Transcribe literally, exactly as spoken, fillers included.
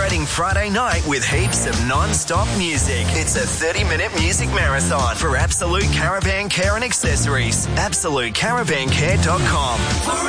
exciting Friday night with heaps of non-stop music. It's a thirty-minute music marathon for Absolute Caravan Care and Accessories. absolute caravan care dot com.